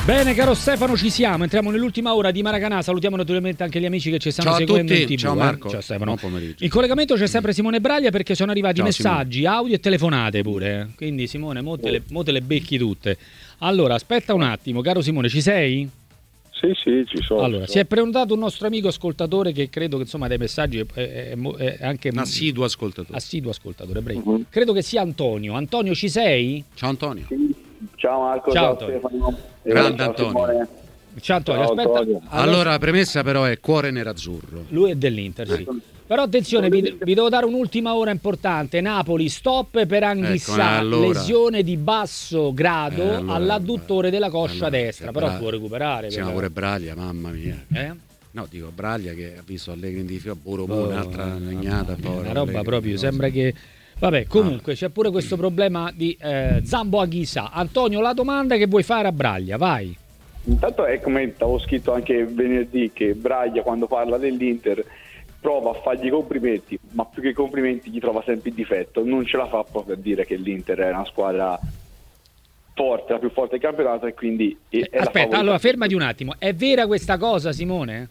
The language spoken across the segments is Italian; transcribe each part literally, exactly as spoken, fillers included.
Bene, caro Stefano, ci siamo. Entriamo nell'ultima ora di Maracanà. Salutiamo naturalmente anche gli amici che ci stanno ciao seguendo a tutti. in tivù. Ciao Marco. Eh? Ciao Stefano. Buon pomeriggio. In collegamento c'è sempre Simone Braglia perché sono arrivati ciao, messaggi, Simone. audio e telefonate pure. Quindi Simone, mo te, le, mo te le becchi tutte. Allora, aspetta un attimo, caro Simone, ci sei? Sì, sì, ci sono. Allora, ci si è prenotato un nostro amico ascoltatore che credo che insomma dai messaggi è, è, è anche un assiduo ascoltatore. Assiduo ascoltatore, uh-huh. Credo che sia Antonio. Antonio, ci sei? Ciao Antonio. Sì. Ciao Marco, ciao, ciao Antonio. Stefano. Grande ciao, Antonio. Simone. Ciao Antonio, ciao, aspetta. Antonio. Allora, allora la premessa però è cuore nerazzurro. Lui è dell'Inter, sì. Però attenzione, vi, vi devo dare un'ultima ora importante. Napoli, stop per Anghissà, ecco, allora. lesione di basso grado eh, allora, all'adduttore della coscia allora, destra, però Bra- può recuperare. Siamo però. pure Braglia, mamma mia. Eh? No, dico Braglia che ha visto Allegri in difesa, pure Oh, un'altra legnata. mia, Poi, una roba Allegri, proprio, cosa. sembra che... Vabbè, comunque ah. c'è pure questo problema di eh, Zambo Anghissà. Antonio, la domanda che vuoi fare a Braglia, vai. Intanto è come avevo scritto anche venerdì che Braglia quando parla dell'Inter prova a fargli complimenti, ma più che complimenti gli trova sempre il difetto, non ce la fa proprio a dire che l'Inter è una squadra forte, la più forte del campionato e quindi è eh, la aspetta, allora fermati un attimo, è vera questa cosa, Simone?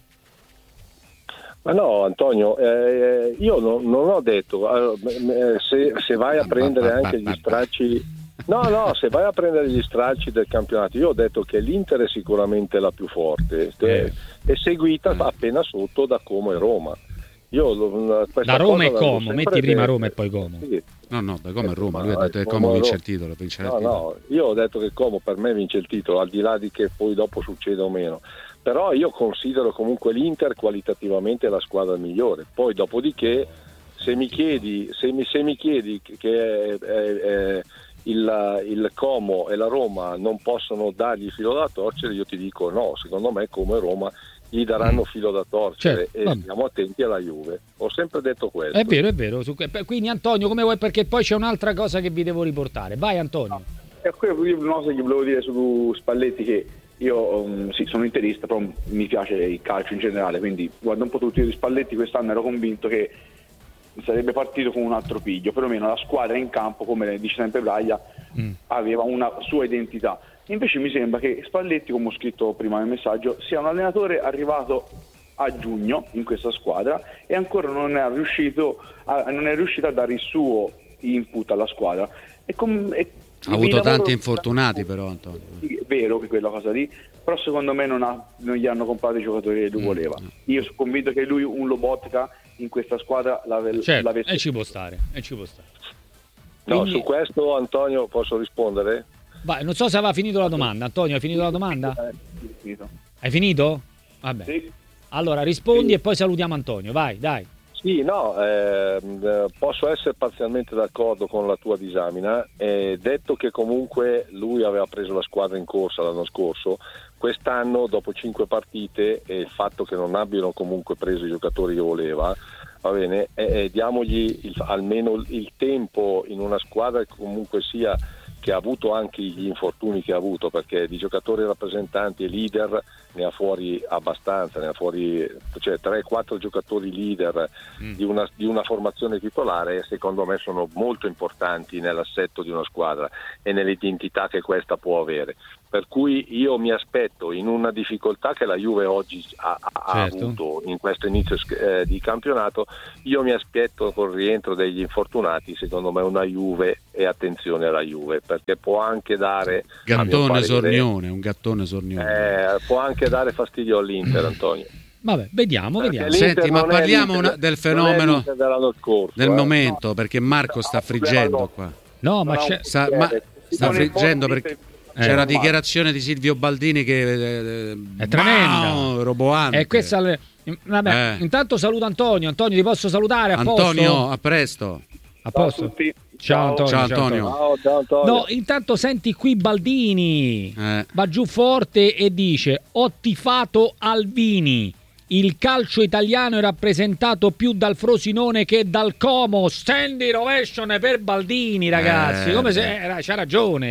Ma no, Antonio, eh, io no, non ho detto eh, se, se vai a prendere anche gli stracci. No, no, se vai a prendere gli stralci del campionato, io ho detto che l'Inter è sicuramente la più forte, eh. è seguita mm. appena sotto da Como e Roma. Io, da Roma e Como, metti prima detto. Roma e poi Como. Sì. No, no, da Como e Roma, lui no, ha detto che Como vince il titolo, vince no, il titolo. No, io ho detto che Como per me vince il titolo, al di là di che poi dopo succeda o meno. Però io considero comunque l'Inter qualitativamente la squadra migliore. Poi dopodiché se mi chiedi, se mi, se mi chiedi che è, è, è Il, il Como e la Roma non possono dargli filo da torcere, io ti dico no, secondo me Como e Roma gli daranno filo da torcere, certo, e vabbè. Stiamo attenti alla Juve, ho sempre detto questo. È vero, è vero. Quindi Antonio, come vuoi, perché poi c'è un'altra cosa che vi devo riportare, vai Antonio. E poi una cosa che volevo dire su Spalletti, che io um, sì, sono interista, però mi piace il calcio in generale, quindi guardo un po' tutti gli Spalletti, quest'anno ero convinto che sarebbe partito con un altro piglio, perlomeno la squadra in campo, come dice sempre Braglia, mm. aveva una sua identità. Invece mi sembra che Spalletti, come ho scritto prima nel messaggio, sia un allenatore arrivato a giugno in questa squadra e ancora non è riuscito a, non è riuscito a dare il suo input alla squadra. E com- e ha avuto tanti infortunati però, Antonio. Sì, è vero che quella cosa lì, però secondo me non, ha, non gli hanno comprato i giocatori che lui mm. voleva. Io sono convinto che lui un Lobotka in questa squadra l'ave, certo, l'avesse... e ci può stare, e ci può stare. Quindi... No, su questo Antonio posso rispondere? Vai, non so se aveva finito la domanda. Antonio, hai finito la domanda? Sì, finito. Hai finito? Vabbè. Sì. Allora rispondi sì. E poi salutiamo Antonio, vai, dai. Sì, no, eh, posso essere parzialmente d'accordo con la tua disamina, eh, detto che comunque lui aveva preso la squadra in corsa l'anno scorso, quest'anno dopo cinque partite e il fatto che non abbiano comunque preso i giocatori che voleva, va bene, eh, diamogli il, almeno il tempo in una squadra che comunque sia, che ha avuto anche gli infortuni che ha avuto, perché di giocatori rappresentanti e leader ne ha fuori abbastanza, ne ha fuori cioè tre quattro giocatori leader mm. di, una, di una formazione titolare, secondo me sono molto importanti nell'assetto di una squadra e nell'identità che questa può avere. Per cui io mi aspetto, in una difficoltà che la Juve oggi ha, ha certo. avuto in questo inizio eh, di campionato, io mi aspetto col rientro degli infortunati, secondo me una Juve, e attenzione alla Juve, perché può anche dare gattone sornione, un gattone sornione. Eh, può anche dare fastidio all'Inter, Antonio. Vabbè, vediamo, perché vediamo. Senti, ma parliamo una, del fenomeno scorso, del eh. momento, perché Marco sta friggendo qua. No, ma c'è sta, ma sta friggendo perché Eh, c'è una dichiarazione di Silvio Baldini che eh, è tremenda, wow, roboante. E questa le... Vabbè, eh. Intanto saluto Antonio. Antonio, ti posso salutare? A Antonio, posto? a presto. A posto. Ciao a tutti. Ciao Antonio. Ciao Antonio. Ciao, ciao, Antonio. No, intanto senti qui Baldini eh. va giù forte e dice: ho tifato Alvini. Il calcio italiano è rappresentato più dal Frosinone che dal Como. Standing ovation per Baldini, ragazzi. Eh, Come se eh, c'ha ragione.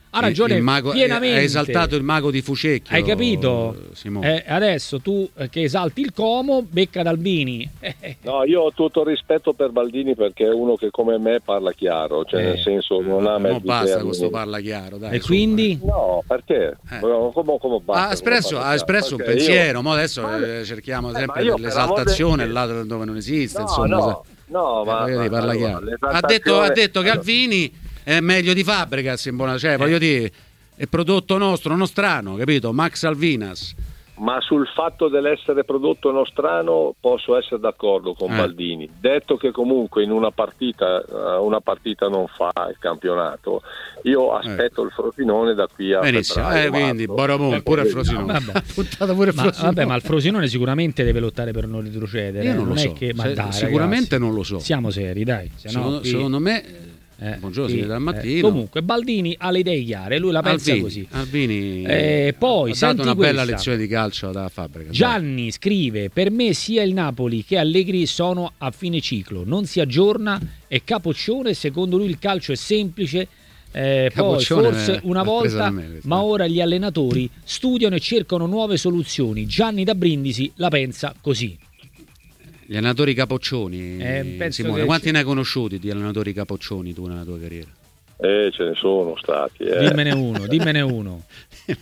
Ha ragione il mago, pienamente. Hai esaltato il mago di Fucecchio. Hai capito? Eh, adesso tu che esalti il Como, becca Albini. No, io ho tutto rispetto per Baldini perché è uno che come me parla chiaro, cioè eh, nel senso non ha mezzi non basta questo parla chiaro, dai. E quindi? Eh. No, perché? Eh. Come, come basta, ha espresso, ha espresso un pensiero, io... ma adesso ma... cerchiamo sempre eh, l'esaltazione là dove non esiste, no, insomma. No, no, ma, eh, ma parla allora, chiaro. Ha detto, ha detto che Alvini è meglio di Fabregas in buona, cioè eh. voglio dire, è prodotto nostro, nostrano, capito? Max Alvinas. Ma sul fatto dell'essere prodotto nostrano posso essere d'accordo con eh. Baldini. Detto che comunque in una partita una partita non fa il campionato, io aspetto eh. il Frosinone da qui a benissimo, febbraio, eh, quindi Boramon pure il Frosinone. Vabbè, pure il ma, Frosinone. Vabbè, ma il Frosinone sicuramente deve lottare per non retrocedere. Io non, non lo è so. Che, ma Se, dai, sicuramente ragazzi, non lo so. Siamo seri, dai. Secondo, qui... secondo me Eh, buongiorno, sì, si vede al mattino. Eh, comunque Baldini ha le idee chiare, lui la pensa Albini, così. Albini eh, poi ha dato una questa. bella lezione di calcio da Fabregas. Gianni dai. Scrive: per me sia il Napoli che Allegri sono a fine ciclo, non si aggiorna, è capoccione, secondo lui il calcio è semplice. Eh, poi forse una volta, me, ma ora gli allenatori studiano e cercano nuove soluzioni. Gianni da Brindisi la pensa così. Gli allenatori capoccioni, eh, Simone, quanti c- ne hai conosciuti di allenatori capoccioni tu nella tua carriera? Eh, ce ne sono stati. Eh. Dimmene uno, dimmene uno. eh,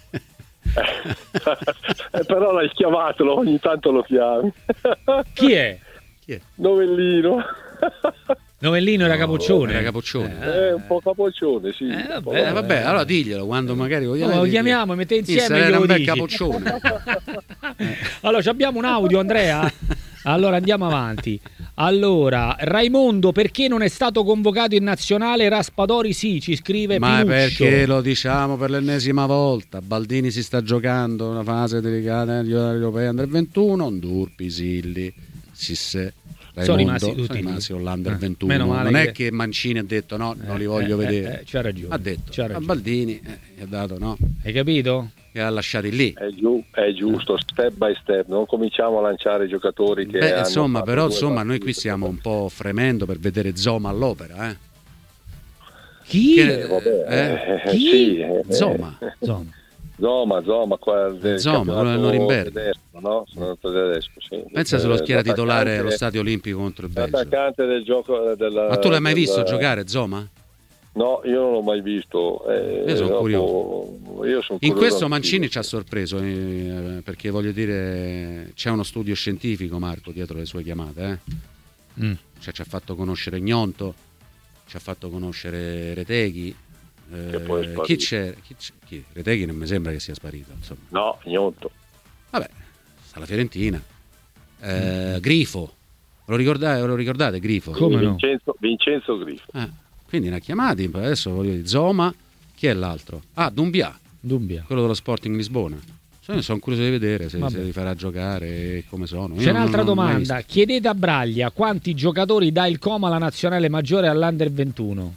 però l'hai chiamato, ogni tanto lo chiami. Chi è? Chi è? Novellino. Novellino era capoccione. Era capoccione. Eh, eh, un po' capoccione, sì. Eh, vabbè, eh, vabbè, allora diglielo quando magari vogliamo. No, lo chiamiamo, mette insieme era un bel capoccione. Allora, abbiamo un audio, Andrea. Allora andiamo avanti. Allora, Raimondo, perché non è stato convocato in nazionale? Raspadori sì, ci scrive Ma Pinuccio. Perché lo diciamo per l'ennesima volta, Baldini si sta giocando una fase delicata negli europei under ventuno, Ndur, Pisilli, Sisse, Raimondo, sono rimasti tutti sono rimasti con l'under eh, ventuno. Non che... è che Mancini ha detto no, eh, non li voglio eh, vedere. Eh, eh, c'ha ragione. Ha detto, c'ha ragione. a Baldini eh, gli ha dato no. Hai capito? Che ha lasciati lì. È, giu- è giusto, step by step, non cominciamo a lanciare i giocatori che Beh, hanno insomma, però insomma noi qui partite. stiamo un po' fremendo per vedere Zoma all'opera, eh. Chi? Che, eh, vabbè, eh? eh, Chi? Sì, eh, Zoma. Zoma. Zoma, Zoma, qua del Zoma, quello del Norimberga. tedesco, no? Sono tedesco, sì. Pensa se lo schiera titolare allo Stadio Olimpico contro il Belgio. L'attaccante del gioco della, Ma tu l'hai mai del... visto giocare Zoma? No, io non l'ho mai visto. Eh, io sono dopo... curioso. Io sono In curioso questo Mancini ci ha sorpreso eh, perché voglio dire c'è uno studio scientifico, Marco, dietro le sue chiamate. Eh? Mm. Cioè, ci ha fatto conoscere Gnonto, ci ha fatto conoscere Reteghi. Eh, chi c'è? Chi c'è? Chi? Reteghi non mi sembra che sia sparito. Insomma. No, Gnonto. Vabbè, sta la Fiorentina. Eh, mm. Grifo. Lo ricordate, lo ricordate Grifo? Come no? Vincenzo, Vincenzo Grifo. Eh. Quindi ne ha chiamati, adesso voglio dire, Zoma, chi è l'altro? Ah, Dumbia, Dumbia. quello dello Sporting Lisbona. Sono, sono curioso di vedere se, se li farà giocare e come sono. Io C'è non, un'altra non domanda, chiedete a Braglia quanti giocatori dà il Como alla nazionale maggiore all'Under ventuno?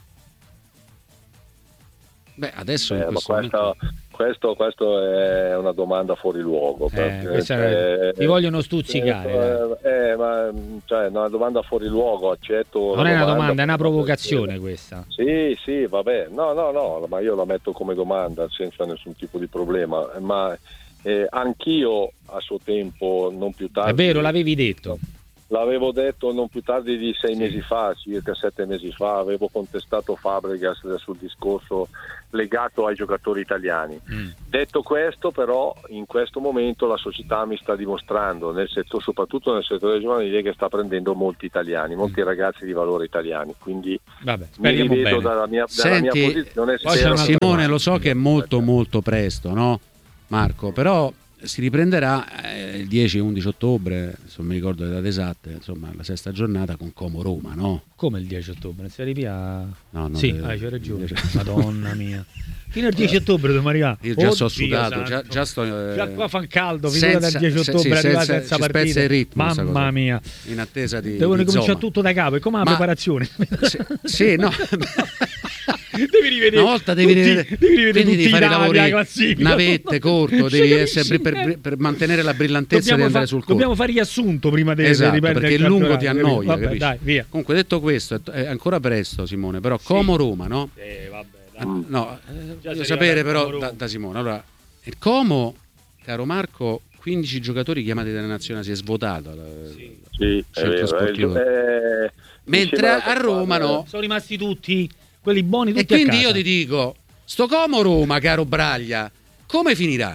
Beh, adesso eh, in questo, questo, momento... questo, questo è una domanda fuori luogo. Eh, è... Ti vogliono stuzzicare. Eh, eh, ma cioè, una domanda fuori luogo, accetto. Non è una domanda, domanda, è una provocazione questa. Sì, sì, vabbè. No, no, no, ma io la metto come domanda senza nessun tipo di problema. Ma eh, anch'io a suo tempo, non più tardi. È vero, l'avevi detto. L'avevo detto non più tardi di sei sì. mesi fa, circa sette mesi fa, avevo contestato Fabregas sul discorso legato ai giocatori italiani. Mm. Detto questo, però, in questo momento la società mi sta dimostrando, nel settore, soprattutto nel settore giovanile, che sta prendendo molti italiani, molti mm. ragazzi di valore italiani. Quindi Vabbè, mi rivedo dalla mia, dalla Senti, mia posizione. Simone, lo so che è molto molto presto, no, Marco? Però si riprenderà eh, il dieci undici ottobre, se non mi ricordo le date esatte, insomma la sesta giornata con Como Roma, no? Come il dieci ottobre? Si arriva? No, no, sì, de... ah, c'hai ragione. Madonna mia. Fino al dieci ottobre dobbiamo arrivare. Io già sono sudato, già, già sto eh, già qua fan caldo, fino dal dieci ottobre sì, arriva senza, senza partita. Spezza il ritmo, mamma mia. In attesa di devono cominciare Zoma. tutto da capo, e come la Ma... preparazione? Sì, sì no. Devi rivedere una volta devi tutti, rivedere, devi rivedere quindi devi fare i lavori classifica. navette corto, devi essere per, per mantenere la brillantezza di andare fa, sul corto. Dobbiamo fare riassunto prima di esatto, riprendere perché il lungo ti annoia. Vabbè, dai, via. Comunque detto questo è ancora presto, Simone, però Como Roma, no? Eh, vabbè, dai. Mm. No, eh, voglio sapere però da, da Simone. Allora, il Como, caro Marco, quindici giocatori chiamati dalla nazionale, si è svuotato sì, sì, centro sportivo. Eh, mentre a Roma no, sono rimasti tutti quelli buoni, tutti e quindi a casa. Io ti dico, sto Como Roma, caro Braglia, come finirà?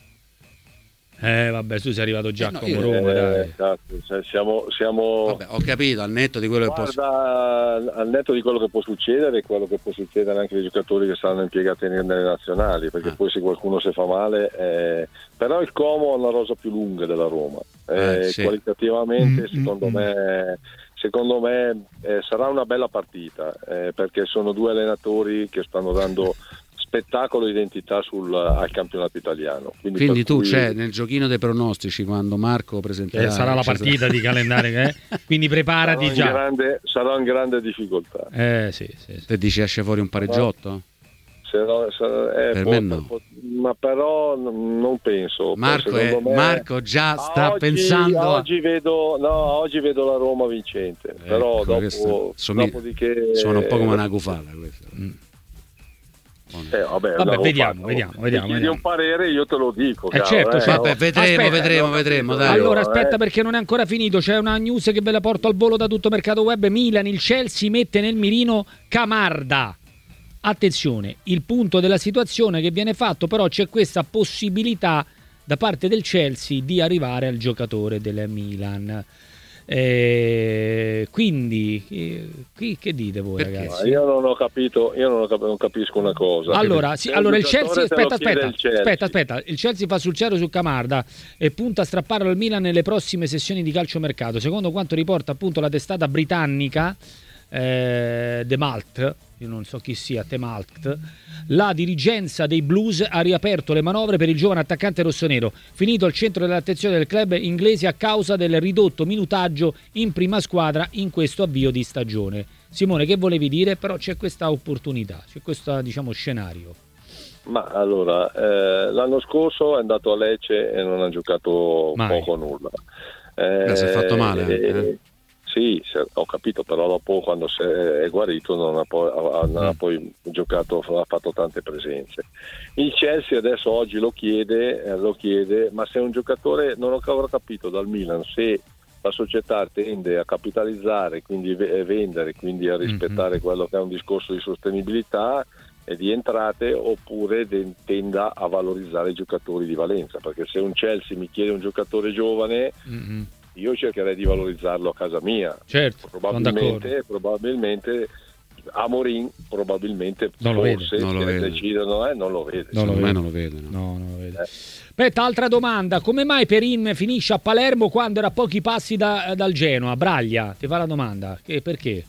Eh vabbè, tu sei arrivato già eh no, a Como io, Roma, eh, dai. Cazzo, siamo, siamo... Vabbè, ho capito, al netto di quello Guarda, che può al netto di quello che può succedere, quello che può succedere anche ai giocatori che saranno impiegati nelle nazionali, perché ah. poi se qualcuno si fa male, eh... però il Como ha una rosa più lunga della Roma, eh, eh, sì. Qualitativamente mm-hmm. secondo me secondo me eh, sarà una bella partita, eh, perché sono due allenatori che stanno dando spettacolo e identità sul, al campionato italiano. Quindi, Quindi tu cui... c'è nel giochino dei pronostici quando Marco presenterà... Eh, sarà la partita sarà... di calendario, eh? Quindi preparati sarà già. Grande, sarà in grande difficoltà. Eh, sì, sì, sì. Te dici esce fuori un pareggiotto? Se no, se, eh, per può, me no. Può, ma però non penso. Marco, è, me, Marco già sta oggi, pensando... Oggi vedo, no, oggi vedo la Roma vincente, ecco, però dopo, somiglia, dopodiché... Suona un po' come una gufala questa. Mm. Eh, vabbè, vabbè vediamo, fatto. vediamo, vediamo. Se chiedi un parere io te lo dico. Eh, caro, certo, eh, certo. Vabbè, vedremo, aspetta, vedremo, no, vedremo. Dai. Allora aspetta, eh. perché non è ancora finito. C'è una news che ve la porto al volo da tutto Mercato Web. Milan, il Chelsea mette nel mirino Camarda. Attenzione, il punto della situazione che viene fatto, però c'è questa possibilità da parte del Chelsea di arrivare al giocatore del Milan. Eh, quindi che, che dite voi, perché? ragazzi? Io non ho capito, io non, ho cap- non capisco una cosa. Allora, sì, allora il Chelsea, aspetta, aspetta, il Chelsea. aspetta, aspetta, il Chelsea fa sul serio su Camarda e punta a strapparlo al Milan nelle prossime sessioni di calciomercato. Secondo quanto riporta appunto la testata britannica eh, The Malt, io non so chi sia, The Malt, la dirigenza dei Blues ha riaperto le manovre per il giovane attaccante rossonero, finito al centro dell'attenzione del club inglese a causa del ridotto minutaggio in prima squadra in questo avvio di stagione. Simone, che volevi dire? Però c'è questa opportunità, c'è questo, diciamo, scenario. Ma allora, eh, l'anno scorso è andato a Lecce e non ha giocato Mai. poco o nulla. Eh, si è fatto male. Eh, eh. Sì, ho capito, però dopo quando si è guarito non ha poi, non ha poi giocato, ha fatto tante presenze. Il Chelsea adesso oggi lo chiede, eh, lo chiede, ma se un giocatore, non ho ancora capito dal Milan, se la società tende a capitalizzare, quindi vendere, quindi a rispettare mm-hmm. quello che è un discorso di sostenibilità e di entrate, oppure tenda a valorizzare i giocatori di valenza, perché se un Chelsea mi chiede un giocatore giovane mm-hmm. io cercherei di valorizzarlo a casa mia. Certo, probabilmente, probabilmente Amorim probabilmente non forse lo vede. se decidono eh, non lo vede. Non lo vede. non lo vede. No. No, non lo vede. Eh. Aspetta, altra domanda. Come mai Perin finisce a Palermo quando era a pochi passi da, dal Genoa? Braglia, ti fa la domanda. Che, perché?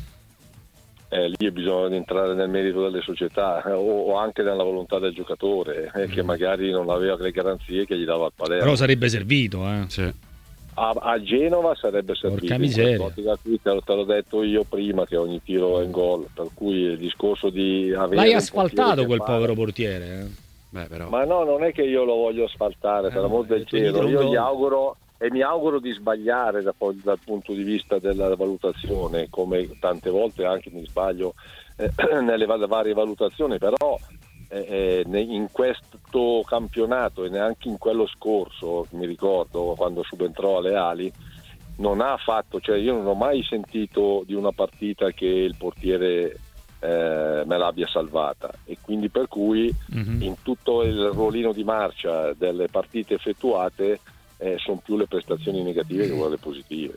Eh, lì bisogna entrare nel merito delle società eh, o, o anche nella volontà del giocatore eh, mm. che magari non aveva le garanzie che gli dava al Palermo. Però sarebbe servito, eh. Sì. A, a Genova sarebbe servito. Porca miseria. Te, te l'ho detto io prima che ogni tiro è in gol, per cui il discorso di avere l'hai asfaltato quel fare... povero portiere eh? Beh, però... ma no, non è che io lo voglio asfaltare, eh, per l'amor del cielo, io gli auguro e mi auguro di sbagliare da, dal punto di vista della valutazione, come tante volte anche mi sbaglio eh, nelle varie valutazioni, però eh, in questo campionato e neanche in quello scorso, mi ricordo quando subentrò alle ali, non ha fatto, cioè io non ho mai sentito di una partita che il portiere eh, me l'abbia salvata, e quindi per cui mm-hmm. in tutto il ruolino di marcia delle partite effettuate eh, sono più le prestazioni negative che quelle positive.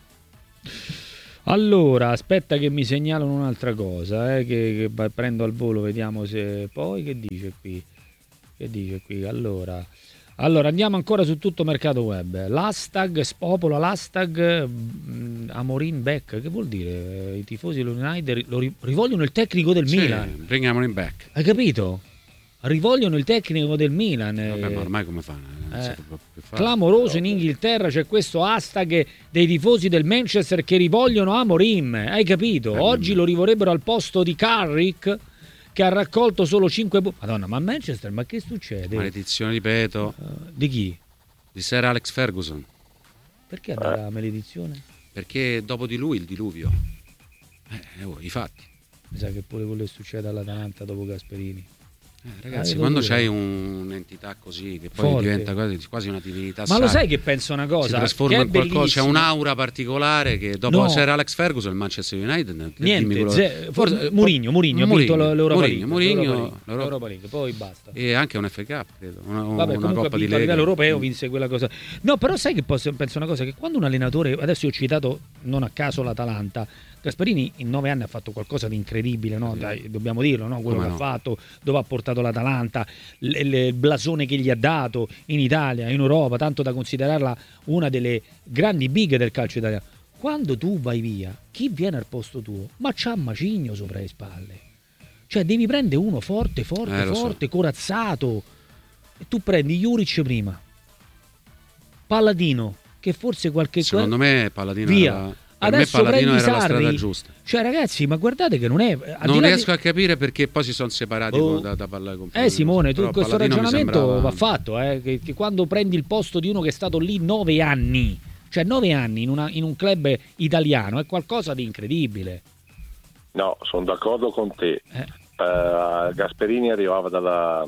Allora, aspetta che mi segnalano un'altra cosa, eh, che, che prendo al volo, vediamo se poi che dice qui. Che dice qui? Allora, allora andiamo ancora su tutto Mercato Web. L'hashtag spopola l'hashtag mh, Amorim back. Che vuol dire? I tifosi dell'United lo rivogliono il tecnico del sì, Milan. Bring Amorim back. Hai capito? Rivogliono il tecnico del Milan. Vabbè, ma ormai come fanno? Eh, clamoroso in Inghilterra c'è questo hashtag dei tifosi del Manchester che rivogliono Amorim, hai capito? Eh, Oggi lo rivorrebbero al posto di Carrick che ha raccolto solo cinque punti. Madonna, ma a Manchester, ma che succede? Maledizione di Peto. Uh, di chi? Di Sir Alex Ferguson. Perché ha la maledizione? Perché dopo di lui il diluvio. Eh, oh, i fatti. Mi sa che pure quello che succede all'Atalanta dopo Gasperini. Eh, ragazzi, ah, quando dura. C'hai un, un'entità così che poi Forte. diventa quasi, quasi una divinità, ma lo sai che penso una cosa? Si trasforma che in qualcosa, c'è un'aura particolare che dopo no. c'era Alex Ferguson, il Manchester United. Niente, quello... ze- forse Mourinho, Mourinho ha vinto l'Europa League, Mourinho, l'Europa League, poi basta. E anche un F K, credo. Una, Vabbè, una Coppa di Lega. A livello europeo vinse quella cosa. No, però sai che posso, penso una cosa, che quando un allenatore, adesso io ho citato non a caso l'Atalanta, Gasperini in nove anni ha fatto qualcosa di incredibile, no? Dai, dobbiamo dirlo, no? Quello Come che no. ha fatto, dove ha portato l'Atalanta, l- l- il blasone che gli ha dato in Italia, in Europa, tanto da considerarla una delle grandi big del calcio italiano. Quando tu vai via, chi viene al posto tuo? Ma c'ha Macigno sopra le spalle. Cioè devi prendere uno forte, forte, eh, forte, so. corazzato. E tu prendi Juric prima, Palladino, che forse qualche... Secondo me Palladino via. Era... Per adesso me Palladino prendi era Sarri, la strada giusta. Cioè ragazzi, ma guardate che non è... Non riesco di... a capire perché poi si sono separati oh. da, da parlare con Eh Simone, tu questo Palladino ragionamento sembrava... va fatto, eh, che, che quando prendi il posto di uno che è stato lì nove anni, cioè nove anni in, una, in un club italiano, è qualcosa di incredibile. No, sono d'accordo con te. Eh. Uh, Gasperini arrivava dalla...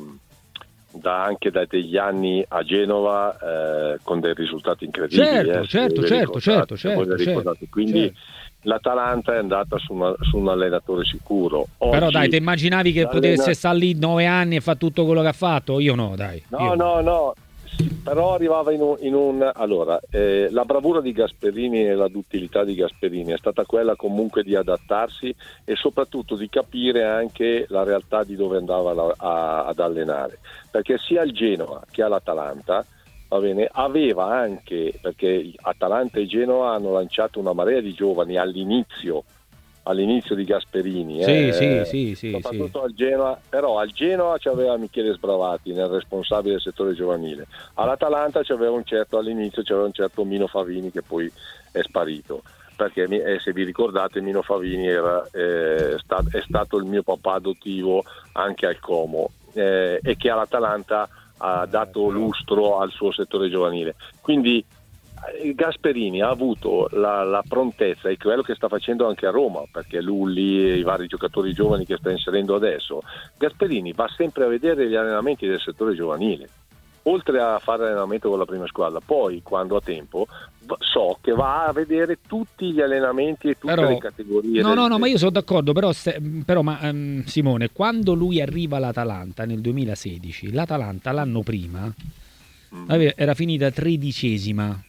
Da anche da degli anni a Genova eh, con dei risultati incredibili. Certo, eh, certo, certo, certo, certo, certo. Quindi certo. l'Atalanta è andata su, una, su un allenatore sicuro. Oggi, però dai, ti immaginavi che potesse stare lì nove anni e fa tutto quello che ha fatto? Io no, dai. No, io. no, no. Sì, però arrivava in un, in un allora eh, la bravura di Gasperini e la duttilità di Gasperini è stata quella comunque di adattarsi e soprattutto di capire anche la realtà di dove andava la, a, ad allenare, perché sia il Genoa che l'Atalanta, va bene, aveva anche, perché Atalanta e Genoa hanno lanciato una marea di giovani all'inizio all'inizio di Gasperini, sì, eh, sì, sì, soprattutto sì. al Genoa, però al Genoa c'aveva Michele Sbravati nel responsabile del settore giovanile, all'Atalanta c'aveva un certo all'inizio c'aveva un certo Mino Favini che poi è sparito, perché eh, se vi ricordate Mino Favini era, eh, sta, è stato il mio papà adottivo anche al Como eh, e che all'Atalanta ha dato lustro al suo settore giovanile, quindi Gasperini ha avuto la, la prontezza e quello che sta facendo anche a Roma, perché Lulli e i vari giocatori giovani che sta inserendo adesso. Gasperini va sempre a vedere gli allenamenti del settore giovanile, oltre a fare allenamento con la prima squadra, poi quando ha tempo so che va a vedere tutti gli allenamenti e tutte però, le categorie. No, del... no, no, ma io sono d'accordo, però, se, però ma, um, Simone, quando lui arriva all'Atalanta nel duemilasedici, l'Atalanta l'anno prima mm. aveva, era finita tredicesima.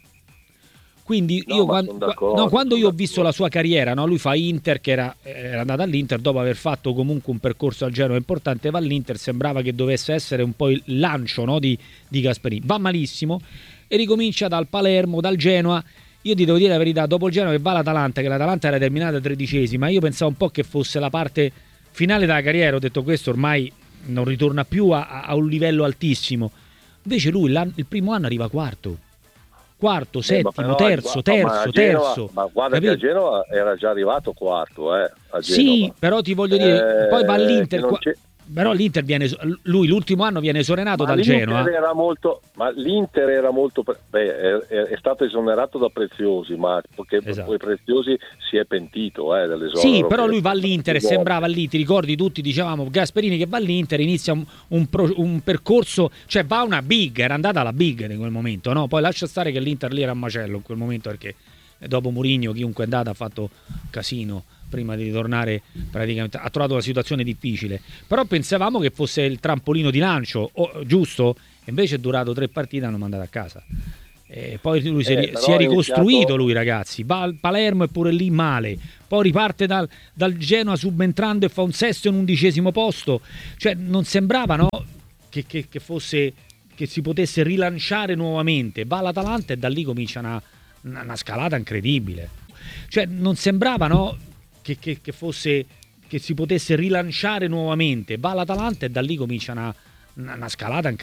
Quindi no, io quando, no, quando io ho visto la sua carriera, no, lui fa Inter, che era, era andata all'Inter dopo aver fatto comunque un percorso al Genoa importante, va all'Inter, sembrava che dovesse essere un po' il lancio, no, di, di Gasperini, va malissimo e ricomincia dal Palermo, dal Genoa. Io ti devo dire la verità, dopo il Genoa che va all'Atalanta, che l'Atalanta era terminata tredicesima, io pensavo un po' che fosse la parte finale della carriera, ho detto questo ormai non ritorna più a, a un livello altissimo, invece lui il primo anno arriva quarto. Quarto, settimo, eh, però, terzo, terzo, Genova, terzo. Ma guarda capito? Che a Genova era già arrivato quarto, eh, a Genova. Sì, però ti voglio dire, eh, poi va all'Inter. Qua, c'è... Però l'Inter viene, lui l'ultimo anno viene esonerato ma dal Genoa. Era molto, ma l'Inter era molto, beh, è, è stato esonerato da Preziosi, ma perché esatto. poi Preziosi si è pentito eh, dell'esonero. Sì, però lui va all'Inter e sembrava lì, ti ricordi tutti, dicevamo Gasperini che va all'Inter, inizia un, un, pro, un percorso, cioè va una big, era andata alla big in quel momento, no? Poi lascia stare che l'Inter lì era un macello in quel momento perché dopo Mourinho chiunque è andato ha fatto casino. Prima di tornare praticamente ha trovato una situazione difficile, però pensavamo che fosse il trampolino di lancio, oh, giusto? Invece è durato tre partite e hanno mandato a casa e poi lui eh, si, è, si è ricostruito iniziato... lui ragazzi, va al Palermo e pure lì male, poi riparte dal, dal Genoa subentrando e fa un sesto e un undicesimo posto, cioè non sembrava no? che, che, che fosse che si potesse rilanciare nuovamente, va all'Atalanta e da lì comincia una, una, una scalata incredibile, cioè non sembrava no? Che, che, che fosse che si potesse rilanciare nuovamente, va all'Atalanta e da lì comincia una, una, una scalata incredibile.